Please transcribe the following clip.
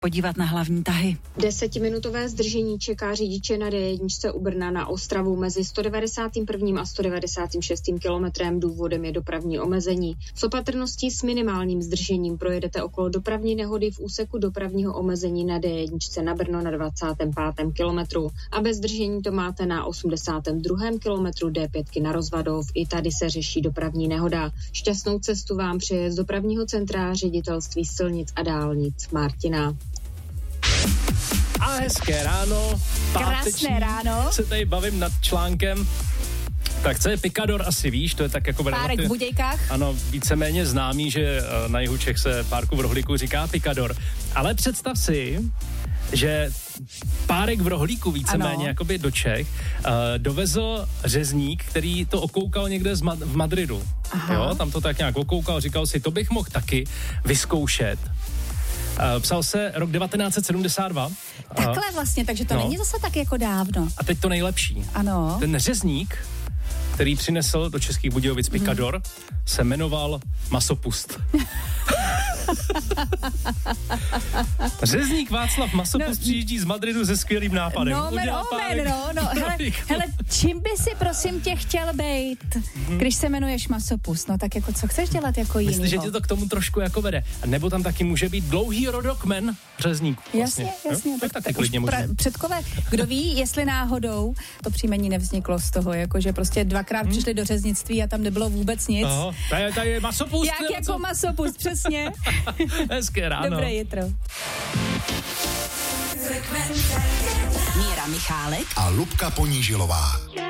podívat na hlavní tahy. 10minutové zdržení čeká řidiče na D1 u Brna na Ostravu mezi 191. a 196. kilometrem. Důvodem je dopravní omezení. S opatrností s minimálním zdržením projedete okolo dopravní nehody v úseku dopravního omezení na D1 na Brno na 25. kilometru. A bez zdržení to máte na 82. kilometru D5 na Rozvadov. I tady se řeší dopravní nehoda. Šťastnou cestu vám přeje z dopravního centra Ředitelství silnic a dálnic Martina. A hezké ráno. Krásné ráno. Se tady bavím nad článkem. Tak co je Picador, asi víš, to je tak jako... Párek v Budějkách. Ano, víceméně známý, že na jihu Čech se párku v Rohlíku říká Picador. Ale představ si, že párek v Rohlíku víceméně jakoby do Čech dovezl řezník, který to okoukal někde v Madridu. Jo, tam to tak nějak okoukal, říkal si, to bych mohl taky vyzkoušet. Psal se rok 1972. Takhle vlastně, takže to není zase tak jako dávno. A teď to nejlepší. Ano. Ten řezník, který přinesl do Českých Budějovic Picador, se jmenoval Masopust. Řezník Václav Masopust přijíždí z Madridu se skvělým nápadem. Hele, čím by si prosím tě chtěl bejt, když se jmenuješ Masopust? No tak jako co chceš dělat jako jinýho? Myslím, že tě to k tomu trošku jako vede. A nebo tam taky může být dlouhý rodokmen řezníků. Vlastně. Jasně. Tak klidně může. Předkové, kdo ví, jestli náhodou to příjmení nevzniklo z toho, jakože prostě dvakrát přišli do řeznictví a tam nebylo vůbec nic. Tady je Masopust. Jak jako Masopust, přesně. Hezké ráno. Dobré jitro. Míra Michálek a Lubka Ponížilová.